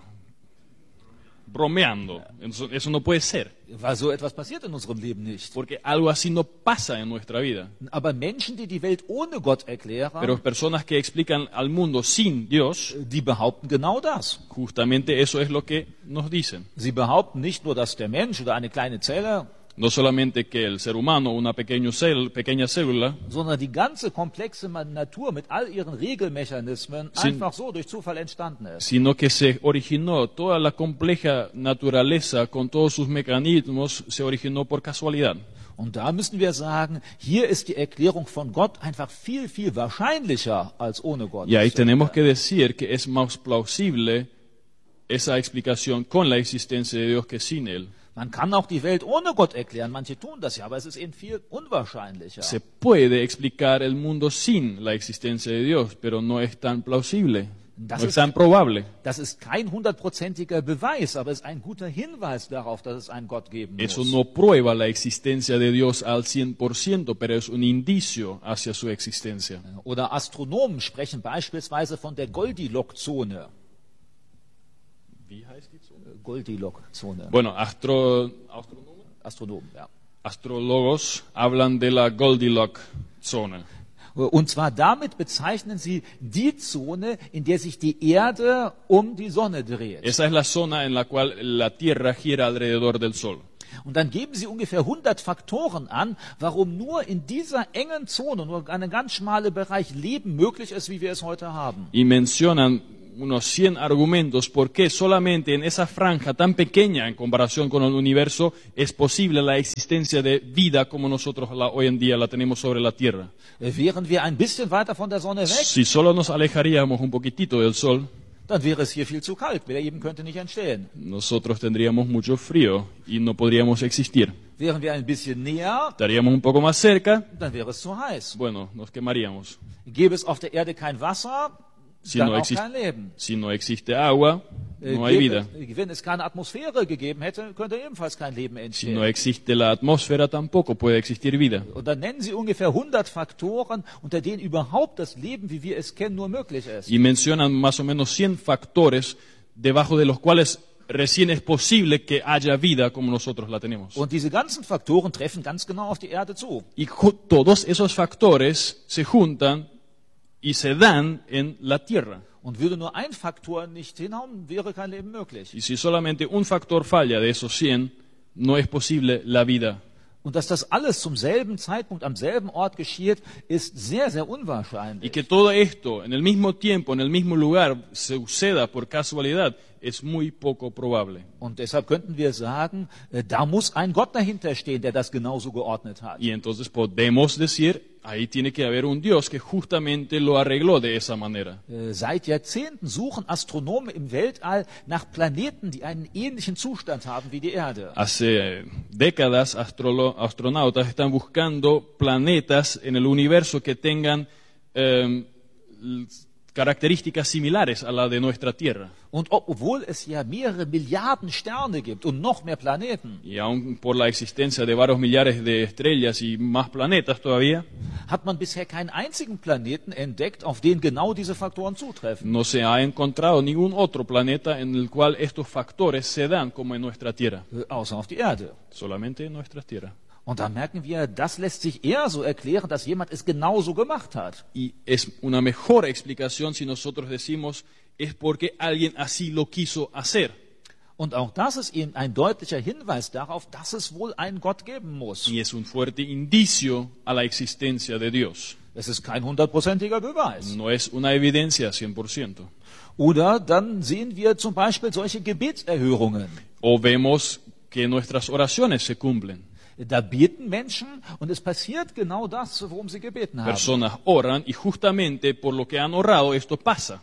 bromeando. Eso no puede ser. Weil so etwas passiert in unserem Leben nicht. Porque algo así no pasa en nuestra vida. Aber Menschen, die die Welt ohne Gott erklären, Pero personas que explican al mundo sin Dios, die behaupten genau das. justamente eso es lo que nos dicen. Sie behaupten nicht nur, dass der Mensch oder eine kleine Zelle, No solamente que el ser humano, una pequeña célula, sondern die ganze komplexe Natur mit all ihren Regelmechanismen einfach so durch Zufall entstanden ist. sino que se originó, toda la compleja naturaleza con todos sus mecanismos, se originó por casualidad. Und da müssen wir sagen, hier ist die Erklärung von Gott einfach viel, viel wahrscheinlicher als ohne Gott. Y ahí tenemos que decir que es más plausible esa explicación con la existencia de Dios que sin Él. Man kann auch die Welt ohne Gott erklären, manche tun das ja, aber es ist eben viel unwahrscheinlicher. Se puede explicar el mundo sin la existencia de Dios, pero no es tan plausible, no es tan probable. Das ist kein 100%iger Beweis, aber es ist ein guter Hinweis darauf, dass es einen Gott geben Eso muss. no prueba la existencia de Dios al 100%, pero es un indicio hacia su existencia. Oder Astronomen sprechen beispielsweise von der Goldilocks-Zone. Wie heißt die Zone? Goldilocks-Zone. Bueno, Astronomen, ja. astrólogos hablan de la Goldilocks-Zone. Und zwar damit bezeichnen sie die Zone, in der sich die Erde um die Sonne dreht. Esa es la zona en la cual la Tierra gira alrededor del Sol. Und dann geben sie ungefähr 100 Faktoren an, warum nur in dieser engen Zone, nur ein ganz schmaler Bereich Leben möglich ist, wie wir es heute haben. Y mencionan unos 100 argumentos por qué solamente en esa franja tan pequeña en comparación con el universo es posible la existencia de vida como nosotros hoy en día la tenemos sobre la Tierra. Wären wir ein bisschen weiter von der Sonne weg, Si solo nos alejaríamos un poquitito del Sol, dann wäre es hier viel zu kalt. Leben könnte nicht entstehen. nosotros tendríamos mucho frío y no podríamos existir. Wären wir ein bisschen näher, Estaríamos un poco más cerca, dann wäre es zu heiß. bueno, nos quemaríamos. Gäbe es auf der Erde kein Wasser, Si dann no, auch kein Leben. si no existe agua, no hay vida. Wenn es keine Atmosphäre gegeben hätte, könnte ebenfalls kein Leben Si no entstehen. existe la atmósfera, tampoco puede existir vida. Und dann nennen sie ungefähr 100 Faktoren, unter denen überhaupt das Leben, wie wir es kennen, nur möglich ist. Y mencionan más o menos 100 factores debajo de los cuales recién es posible que haya vida como nosotros la tenemos. Und diese ganzen Faktoren treffen ganz genau auf die Erde zu. Y todos esos factores se juntan y se dan en la Tierra. Und würde nur ein Faktor nicht hinhauen, wäre kein Leben möglich. Y si solamente un factor falla de esos 100, no es posible la vida. Und dass das alles zum selben Zeitpunkt am selben Ort geschieht, ist sehr, sehr Y unwahrscheinlich. que todo esto en el mismo tiempo, en el mismo lugar, suceda por casualidad, es muy poco probable. Und deshalb könnten wir sagen, da muss ein Gott dahinter stehen, der das genauso geordnet hat. Y entonces podemos decir, ahí tiene que haber un Dios que justamente lo arregló de esa manera. Seit Jahrzehnten suchen Astronomen im Weltall nach Planeten, die einen ähnlichen Zustand haben wie die Erde. Hace décadas astronautas están buscando planetas en el universo que tengan características similares a la de nuestra Tierra. Und obwohl es ja mehrere Milliarden Sterne gibt und noch mehr Planeten, Y aún por la existencia de varios millares de estrellas y más planetas todavía, hat man bisher keinen einzigen Planeten entdeckt, auf den genau diese Faktoren zutreffen. no se ha encontrado ningún otro planeta en el cual estos factores se dan como en nuestra Tierra, Außer auf die Erde. solamente en nuestra Tierra. Und da merken wir, das lässt sich eher so erklären, dass jemand es genauso gemacht hat. Y es una mejor explicación si nosotros decimos es porque alguien así lo quiso hacer. Und auch das ist eben ein deutlicher Hinweis darauf, dass es wohl einen Gott geben muss. Y es un fuerte indicio a la existencia de Dios. Es ist kein 100%iger Beweis. No es una evidencia 100%. Oder dann sehen wir zum Beispiel solche Gebetserhörungen. O vemos que nuestras oraciones se cumplen. Da beten Menschen und es passiert genau das, worum sie gebeten haben. Personas oran y justamente por lo que han orado esto pasa.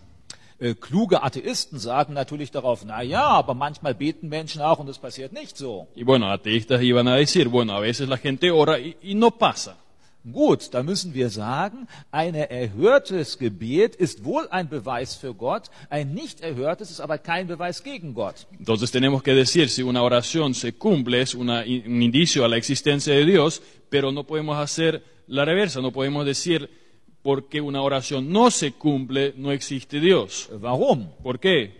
Kluge Atheisten sagen natürlich darauf, na ja, aber manchmal beten Menschen auch und es passiert nicht so. Y bueno, ateístas iban a decir, bueno, a veces la gente ora y no pasa. Gut, da müssen wir sagen, ein erhörtes Gebet ist wohl ein Beweis für Gott, ein nicht erhörtes ist aber kein Beweis gegen Gott. Entonces tenemos que decir, si una oración se cumple, es un indicio a la existencia de Dios, pero no podemos hacer la reversa, no podemos decir, porque una oración no se cumple, no existe Dios. Warum? ¿Por qué?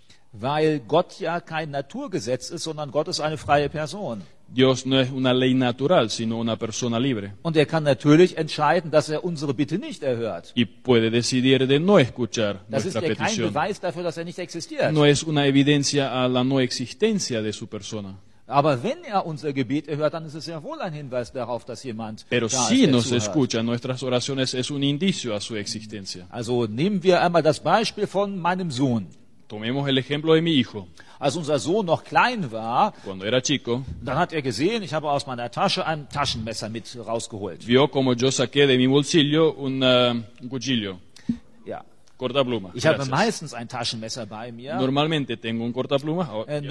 Weil Gott ja kein Naturgesetz ist, sondern Gott ist eine freie Person. Dios no es una ley natural, sino una persona libre. Und er kann natürlich entscheiden, dass er unsere Bitte nicht erhört. Y puede decidir de no escuchar Das ist nuestra ja kein petición. Beweis dafür, dass er nicht existiert. No es una evidencia a la no existencia de su persona. Aber wenn er unser Gebet erhört, dann ist es ja wohl ein Hinweis darauf, dass jemand Pero da si ist, der nos zuhört. escucha en nuestras oraciones, es un indicio a su existencia. Also nehmen wir einmal das Beispiel von meinem Sohn. Tomemos el ejemplo de mi hijo. Als unser Sohn noch klein war, Cuando era chico, dann hat er gesehen, ich habe aus meiner Tasche ein Taschenmesser mit rausgeholt. vio como yo saqué de mi bolsillo un cuchillo, Ja. cortapluma. Ich habe Gracias. meistens ein Taschenmesser bei mir. Normalmente tengo un cortapluma.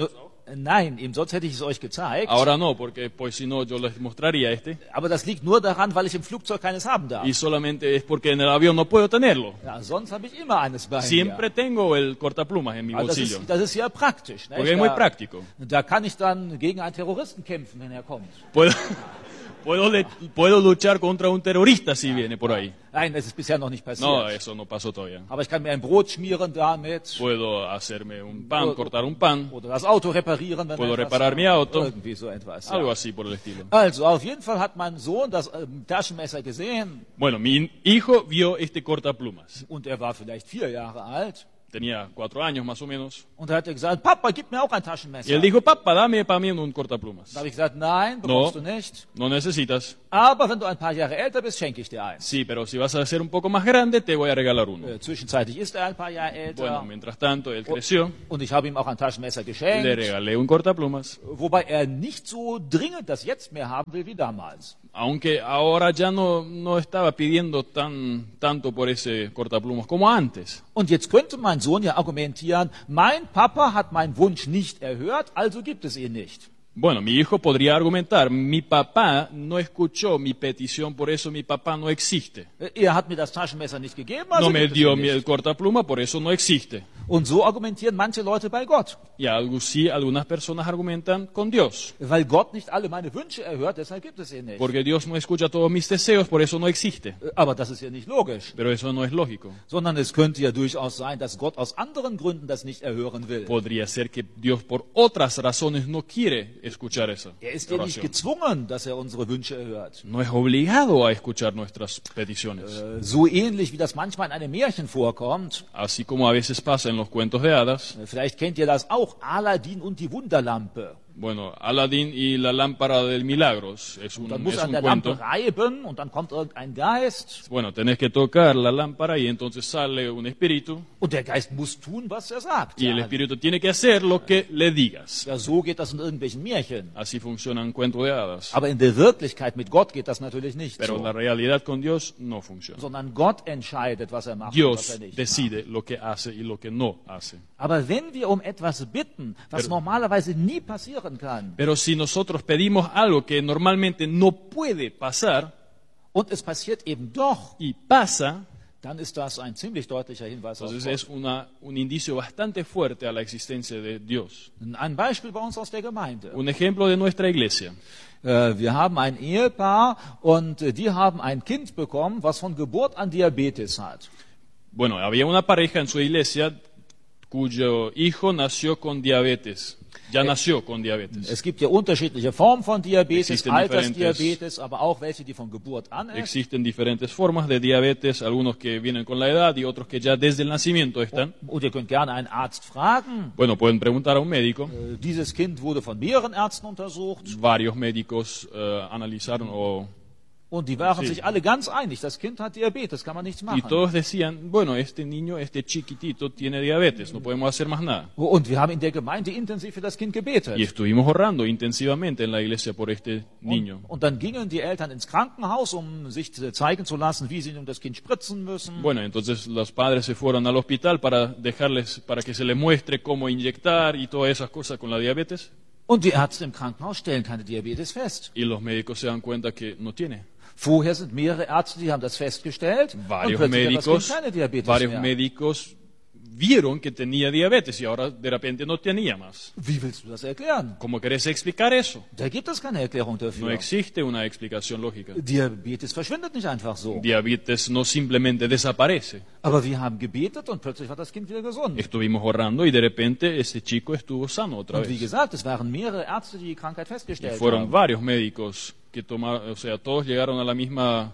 Nein, eben sonst hätte ich es euch gezeigt. Ahora no, porque pues si no yo les mostraría este. Aber das liegt nur daran, weil ich im Flugzeug keines haben darf. Y solamente es porque en el avión no puedo tenerlo. Ja, sonst habe ich immer eines bei Siempre mir. tengo el cortaplumas en mi Also bolsillo. das ist ja praktisch. Ne? Porque es muy práctico. Da kann ich dann gegen einen Terroristen kämpfen, wenn er kommt. Puedo luchar contra un terrorista si viene por ahí. Nein, das ist bisher noch nicht passiert. No, eso no pasó todavía. Aber ich kann mir ein Brot schmieren damit. Puedo hacerme un pan, cortar un pan, Oder das Auto reparieren, wenn Puedo etwas reparar mi auto. Irgendwie so etwas. algo Ja. así por el estilo. Also, auf jeden Fall hat mein Sohn das Taschenmesser gesehen Bueno, mi hijo vio este cortaplumas. und er war vielleicht 4 Jahre alt. tenía 4 años más o menos. Und da hat er gesagt, Papa, gib mir auch ein Y Taschenmesser. él dijo, papá, dame para mí un cortaplumas. Da habe ich gesagt, nein, bekommst No, du nicht. no necesitas. Aber wenn du ein paar Jahre älter bist, schenke ich dir eins. Sí, pero si vas a ser un poco más grande, te voy a regalar uno. Zwischenzeitlich ist er ein paar Jahre älter. Bueno, mientras tanto, él creció, Und ich habe ihm auch ein Taschenmesser le geschenkt. regalé un cortaplumas. Wobei er nicht so dringend das jetzt mehr haben will wie damals. Aunque ahora ya no estaba pidiendo tanto por ese cortaplumas como antes. Und jetzt könnte mein Sohn ja argumentieren, mein Papa hat meinen Wunsch nicht erhört, also gibt es ihn nicht. Bueno, mi hijo podría argumentar, mi papá no escuchó mi petición, por eso mi papá no existe. Er hat mir das Taschenmesser nicht gegeben, also No me gibt es dio ihn el nicht. cortapluma, por eso no existe. Und so argumentieren manche Leute bei Gott. Y algo sí, algunas personas argumentan con Dios. Weil Gott nicht alle meine Wünsche erhört, deshalb gibt es ihn nicht. Porque Dios no escucha todos mis deseos, por eso no existe. Aber das ist ja nicht logisch. Pero eso no es lógico. Sondern es könnte ja durchaus sein, dass Gott aus anderen Gründen das nicht erhören will. Podría ser que Dios por otras razones no quiere escuchar esa Er ist ja nicht oración. gezwungen, dass er unsere Wünsche erhört. No es obligado a escuchar nuestras peticiones. So ähnlich wie das manchmal in einem Märchen vorkommt. Así como a veces pasa en los cuentos de hadas. Vielleicht kennt ihr das auch, Aladdin und die Wunderlampe. Bueno, Aladín y la lámpara del milagros es un, Dann muss es er an un der Lampe cuento. reiben und dann kommt irgendein Geist. Bueno, tenés que tocar la lámpara y entonces sale un espíritu Und der Geist muss tun, was er sagt. y el Ja, espíritu tiene que hacer lo que le digas. ja, so geht das in irgendwelchen Märchen. Así funciona un cuento de hadas. Aber in der Wirklichkeit mit Gott geht das natürlich nicht Pero so. la realidad con Dios no funciona. Sondern Gott entscheidet, was er macht und was Dios er nicht macht. decide lo que hace y lo que no hace. Aber wenn wir um etwas bitten, was normalerweise nie passieren kann, Pero si nosotros pedimos algo que normalmente no puede pasar und es passiert eben doch, y pasa, dann ist das ein ziemlich deutlicher Hinweis auf entonces es Gott. un indicio bastante fuerte a la existencia de Dios. Ein Beispiel bei uns aus der Gemeinde. Un ejemplo de nuestra iglesia. Wir haben ein Ehepaar und die haben ein Kind bekommen, was von Geburt an Diabetes hat. Bueno, había una pareja en su iglesia cuyo hijo nació con diabetes. Ya nació con diabetes. Es gibt ja unterschiedliche Formen von Diabetes, Existen Altersdiabetes, aber auch welche, die von Geburt an ist. Existen diferentes formas de diabetes, algunos que vienen con la edad y otros que ya desde el nacimiento están. Und ihr könnt gerne einen Arzt fragen. Bueno, pueden preguntar a un médico. Dieses Kind wurde von mehreren Ärzten untersucht Varios médicos analizaron und die waren Sí. sich alle ganz einig, das Kind hat Diabetes, kann man nichts y machen. todos decían, bueno, este niño, este chiquitito tiene diabetes, no podemos hacer más nada. Und wir haben in der Gemeinde intensiv für das Kind gebetet. Y estuvimos orando intensivamente en la iglesia por este niño. Und dann gingen die Eltern ins Krankenhaus, um sich zeigen zu lassen, wie sie nun das Kind spritzen müssen. Bueno, entonces los padres se fueron al hospital para que se les muestre cómo inyectar y todas esas cosas con la diabetes. Und die Ärzte im Krankenhaus stellen keine Diabetes fest. Y los médicos se dan cuenta que no tiene. Vorher sind mehrere Ärzte, die haben das festgestellt. Varios und plötzlich hat das médicos, Kind keine Diabetes varios mehr. médicos vieron que tenía diabetes y ahora de repente no tenía más. Wie willst du das erklären? ¿Cómo querés explicar eso? Da gibt es keine Erklärung No dafür. existe una explicación lógica. Diabetes verschwindet nicht einfach so. Diabetes no simplemente desaparece. Aber wir haben gebetet und plötzlich war das Kind wieder gesund. Estuvimos orando y de repente ese chico estuvo sano otra Und wie vez. gesagt, es waren mehrere Ärzte, die die Krankheit Y festgestellt fueron haben. varios médicos que tomaron, o sea, todos llegaron a la misma,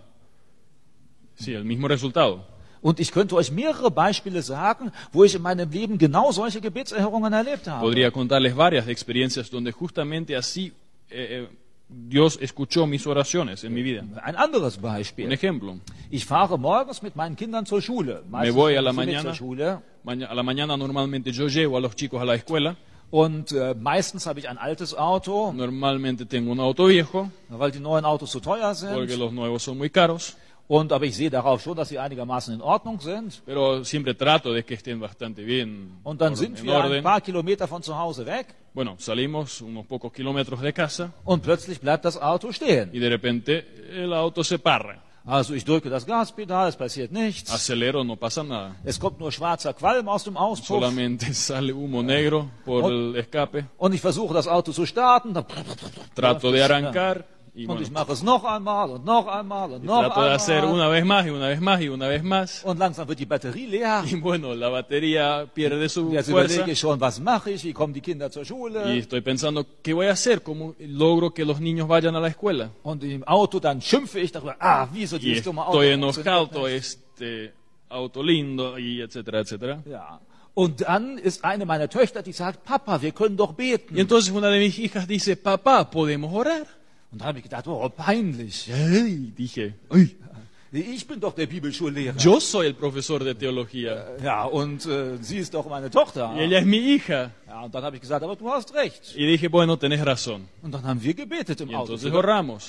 sí, al mismo resultado. Und ich könnte euch mehrere Beispiele sagen, wo ich in meinem Leben genau solche Gebetserhörungen erlebt habe. Podría contarles varias experiencias donde justamente así Dios escuchó mis oraciones en mi vida. Ein anderes Un Beispiel. ejemplo, Ich fahre morgens mit meinen Kindern zur Schule. Meistens voy a la fahren sie mit mañana. zur Schule. a la mañana normalmente yo llevo a los chicos a la escuela. Und meistens habe ich ein altes Auto, Normalmente tengo un auto viejo weil die neuen Autos zu teuer porque sind. los nuevos son muy caros, Aber ich sehe darauf schon, dass sie einigermaßen in Ordnung sind. pero siempre trato de que estén bastante bien Und dann en sind wir ein orden. paar Kilometer von zu Hause weg Bueno, salimos unos pocos kilómetros de casa und plötzlich bleibt das Auto stehen. y de repente el auto se parra. Also ich drücke das Gaspedal, es passiert nichts. Acelero, no pasa nada. Es kommt nur schwarzer Qualm aus dem Auspuff. Solamente sale humo negro por el escape. Und ich versuche das Auto zu starten. Dann Trato de arrancar y Und ich bueno, mache es noch einmal und noch einmal und noch trato de hacer einmal. una vez más y una vez más y una vez más. Und langsam wird die Batterie leer. Y bueno, la batería pierde su Jetzt fuerza überlege ich schon, was mache ich, wie kommen die Kinder zur y Schule. estoy pensando, ¿qué voy a hacer? ¿Cómo logro que los niños vayan a la escuela? Und im Auto dann schimpfe ich darüber, wieso Y dieses dumme Auto estoy funktioniert enojado, nicht. este auto lindo y etcétera, etcétera. Ja. Und dann ist eine meiner Töchter, die sagt, Papa, wir können doch Y beten. entonces una de mis hijas dice, papá, ¿podemos orar? Und da habe ich gedacht, oh, peinlich. Ay, dije, ay, Ich bin doch der Bibelschullehrer. yo soy el profesor de teología Ja, und sie ist doch meine Tochter. y ella es mi hija. Ja, und dann habe ich gesagt, aber du hast recht. Y dije, bueno, tenés razón. Und dann haben wir gebetet im Y Auto. entonces oramos.